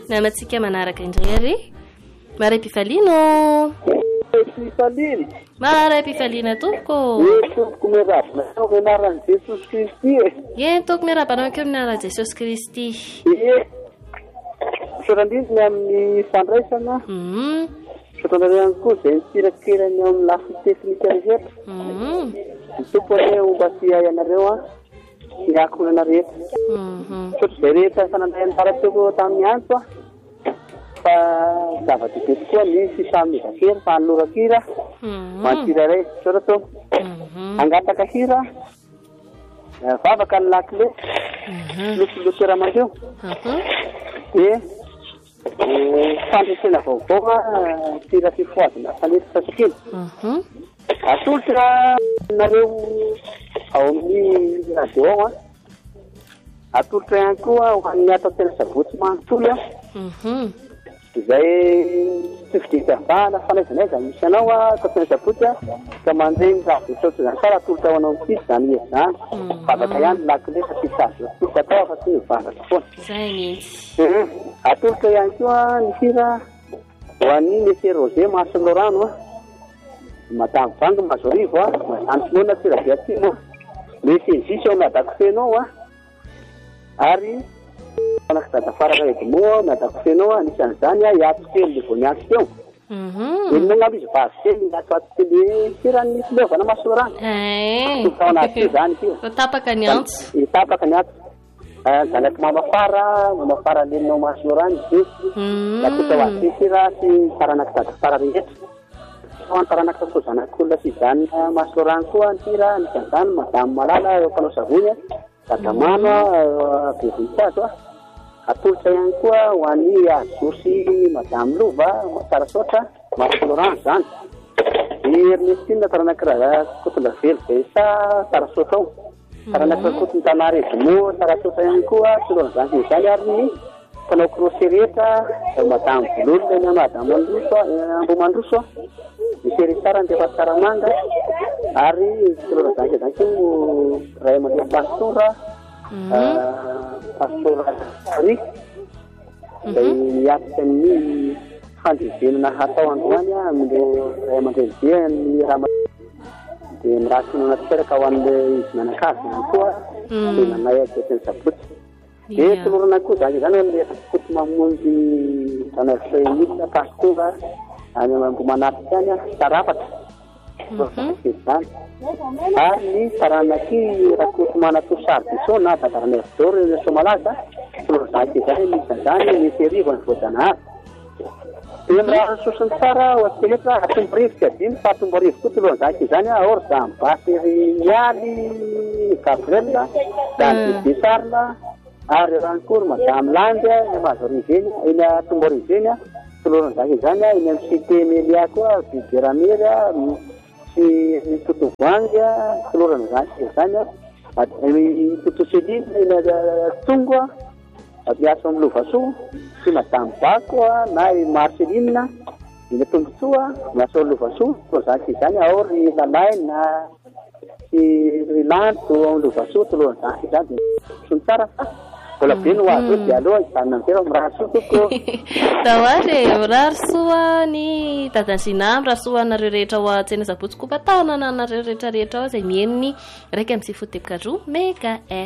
Namatsika manaraka indray ary. Maray Pifalino. Pifalino. Maray Pifalina tompoko. Tompoko miarabana anaran'i Jesosy Kristy. Tompoko miarabana keo anaran'i Jesosy Kristy. Sorandrindrina amin'ny fandraisana. Sorandrindrina ihany koa izay mipirakirany ao amin'ny lafy teknika rehetra. Ny tompony mba sy ianareo hiakona rehetra. Sotro izay rehetra fanandrayany taratoko tamin'ny andro fa zava-dehibe tokoa ny fisamin'iza hira fa hanorakira mantira iray sorato angataka hira vavaka ny lakile lokolokera mandeo fandresena vaovao tira fifoazina fanety sasakely atolotra nareo ao amin'ny radio ao atolotra ihany koa ho an'ny atao tena sabotsy manontolo izay tsy fidiam-piavahana fanaizanaiza misy anao atao tena sabotsy ka mandeha miravotsotra zany sara atolotra ao anao mitsy zany ezy zany vavaka ihany lakile fa tsy sazy atolotra atao fa tsy mivavaka foana atolotra ihany koa ny hira ho an'ny Monsieur Roger Marcel Lorano Madame Vango Mazorivo antsoina tsiraviatsimo misy injisy ao miadako fenao ary anakidada faraka edimoa miadako fenao anisan'izany hiato kely vao niato teo iny angamba izy vavy kely hiato ato kely tirany filovana Masolorano ao anaty zany io tapaka ny antso tapaka ny antso zanaky mamafara leninao Masolorano izy nakotra ho azy tira sy taranakidada fara rehetra taranaka koa zanak'olona sy zany Masolorano koa tira anisan'izany Madame Malala eo mpanao savony Dadamano bevohitazo atolotra ihany koa ho an'ny azosy Madame Lova tsarasotra Masolorano zany Ernestine taranakiraha kotona velo be sa tsarasotra ao taranaka kotony tanara edimo tsarasotra ihany koa tolon'izany zany ary ny mpanao crochet rehetra Madame Bololo Madame Ambomandroso misy erisara ndefa Saramanga ary tolon'izany zany ko ray aman'ireo pastora pastora Ri izay miatitra ny fandrivenana hatao androany amin'ireo ray aman-dreny ny raha dia mirasina anateraka ho an'le izy nanakazy ihany koa tena nay tena sabotsy dia tolorana koa zany zany hoe koty mamonjy tanavisa pastora any ambo manatitra any tarafatra zany ary ny taranaky rakoty manato sardisao na dadaranevdoro somalaza tolorozany zany misy zany misy arivo ny voajanahary dia miraha sosiny tsara oatehetra atomborivotsy adiny fa atomborivo koa tolorozany zany orza mbasy mialy Gabriel zany Besarla ary rankory Madame Landy mazoriveny eny atomborivoeny tolorozany zany eny amin'ny cité Melia koa Biberamera sy Totovoangy tolorozany zany Totoseline eny Tongo miasa amin'ny Lovasoa sy Madame Bako na Marceline eny Tombotsoa miasa amin'ny Lovasoa tolorozany zany aory Lalay na sy Rilanto amin'ny Lovasoa tolorozany zany sony tsara fa mbola be no azo dia aloha izany nantera mirary soa toko tahoary mirary soa ny dadansinam raha soa anareo rehetra ho atsena sabotsy koa tanana anareo rehetra ao izay mieniny raika amin'ny sifotepika roa mega